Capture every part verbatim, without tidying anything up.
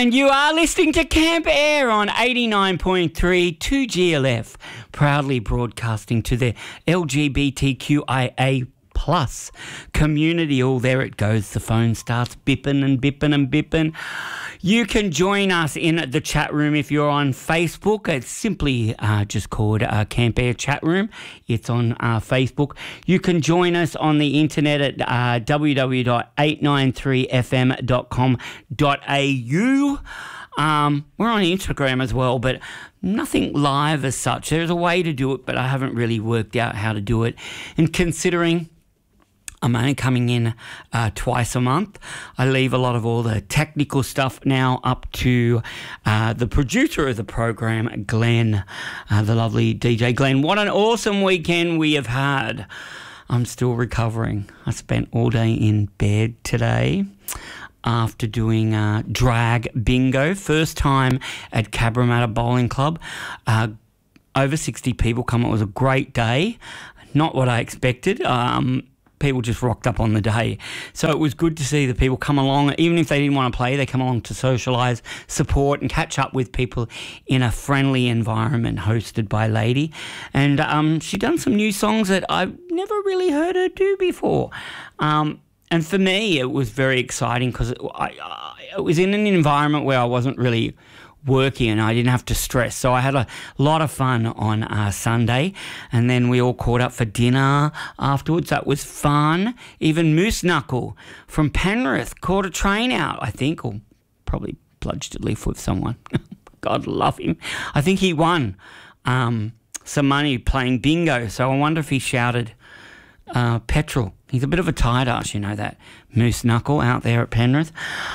And you are listening to Camp Air on eighty-nine point three two G L F, proudly broadcasting to the L G B T Q I A plus community. Oh, there it goes. The phone starts bipping and bipping and bipping. You can join us in the chat room if you're on Facebook. It's simply uh, just called uh, Camp Air Chat Room. It's on uh, Facebook. You can join us on the internet at uh, w w w dot eight nine three f m dot com dot a u. Um, we're on Instagram as well, but nothing live as such. There's a way to do it, but I haven't really worked out how to do it. And considering I'm only coming in uh, twice a month, I leave a lot of all the technical stuff now up to uh, the producer of the program, Glenn, uh, the lovely D J Glenn. What an awesome weekend we have had. I'm still recovering. I spent all day in bed today after doing uh, drag bingo. First time at Cabramatta Bowling Club. Uh, over sixty people come. It was a great day. Not what I expected. Um... People just rocked up on the day. So it was good to see the people come along. Even if they didn't want to play, they come along to socialise, support and catch up with people in a friendly environment hosted by Lady. And um, she done some new songs that I've never really heard her do before. Um, and for me, it was very exciting because it, I, I, it was in an environment where I wasn't really working and I didn't have to stress. So I had a lot of fun on uh, Sunday, and then we all caught up for dinner afterwards. That was fun. Even Moose Knuckle from Penrith caught a train out, I think, or probably bludged a leaf with someone. God love him. I think he won um, some money playing bingo, so I wonder if he shouted uh, petrol. He's a bit of a tight ass, you know, that Moose Knuckle out there at Penrith.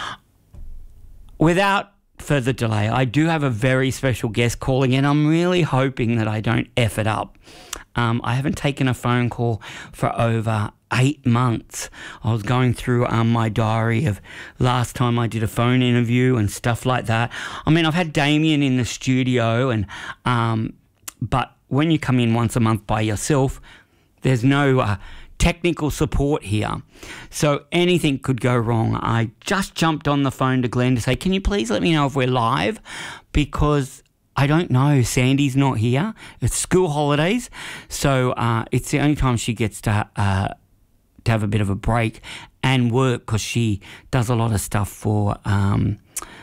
Without further delay, I do have a very special guest calling in. I'm really hoping that I don't F it up. Um, I haven't taken a phone call for over eight months. I was going through um, my diary of last time I did a phone interview and stuff like that. I mean, I've had Damien in the studio, and um, but when you come in once a month by yourself, there's no uh, technical support here. So anything could go wrong. I just jumped on the phone to Glenn to say, can you please let me know if we're live? Because I don't know. Sandy's not here. It's school holidays. So uh, it's the only time she gets to, uh, to have a bit of a break and work, because she does a lot of stuff for um,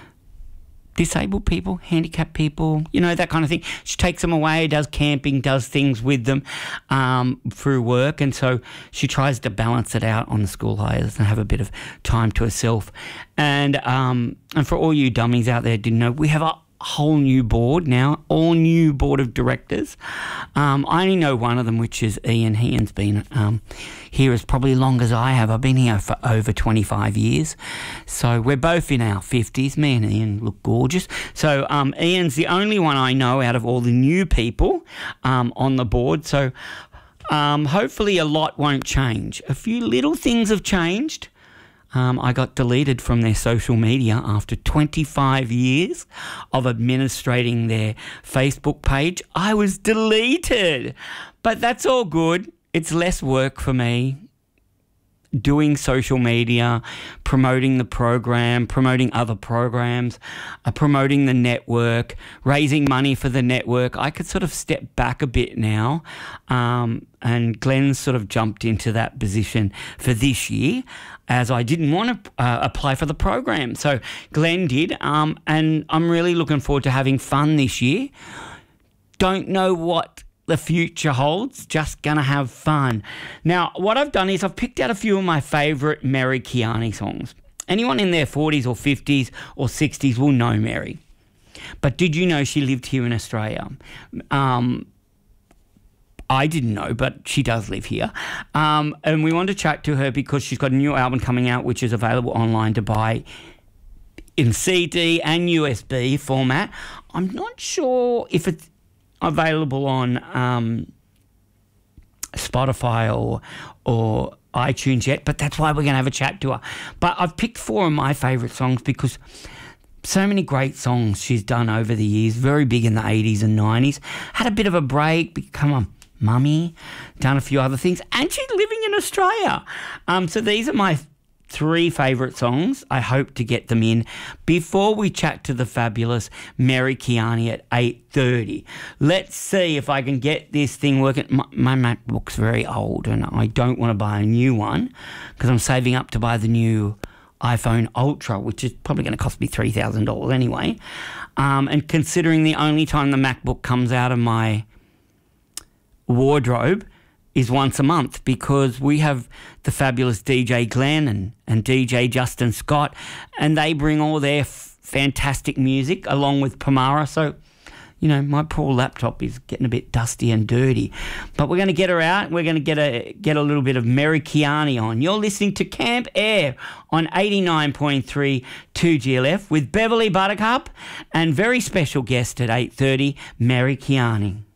disabled people, handicapped people, you know, that kind of thing. She takes them away, does camping, does things with them um, through work, and so she tries to balance it out on the school holidays and have a bit of time to herself. And um, and for all you dummies out there didn't know, we have a whole new board now, all new board of directors. Um, I only know one of them, which is Ian. Ian's been um, here as probably long as I have. I've been here for over twenty-five years. So we're both in our fifties. Me and Ian look gorgeous. So um, Ian's the only one I know out of all the new people um, on the board. So um, hopefully a lot won't change. A few little things have changed. Um, I got deleted from their social media after twenty-five years of administrating their Facebook page. I was deleted, but that's all good. It's less work for me doing social media, promoting the program, promoting other programs, uh, promoting the network, raising money for the network. I could sort of step back a bit now, um, and Glenn sort of jumped into that position for this year, as I didn't want to uh, apply for the program. So Glenn did, um, and I'm really looking forward to having fun this year. Don't know what the future holds, just gonna have fun. Now, what I've done is I've picked out a few of my favourite Mary Kiani songs. Anyone in their forties or fifties or sixties will know Mary. But did you know she lived here in Australia? Um, I didn't know, but she does live here. Um, and we want to chat to her because she's got a new album coming out, which is available online to buy in C D and U S B format. I'm not sure if it's available on um, Spotify or or iTunes yet, but that's why we're going to have a chat to her. But I've picked four of my favourite songs because so many great songs she's done over the years, very big in the eighties and nineties. Had a bit of a break, become a mummy, done a few other things, and she's living in Australia. Um, so these are my three favourite songs. I hope to get them in before we chat to the fabulous Mary Kiani at eight thirty. Let's see if I can get this thing working. My, my MacBook's very old and I don't want to buy a new one because I'm saving up to buy the new iPhone Ultra, which is probably going to cost me three thousand dollars anyway. Um, and considering the only time the MacBook comes out of my wardrobe is once a month, because we have the fabulous D J Glenn and, and D J Justin Scott, and they bring all their f- fantastic music along with Pomara. So, you know, my poor laptop is getting a bit dusty and dirty. But we're going to get her out. We're going to get a get a little bit of Mary Kiani on. You're listening to Camp Air on eighty-nine point three two G L F with Beverly Buttercup and very special guest at eight thirty, Mary Kiani.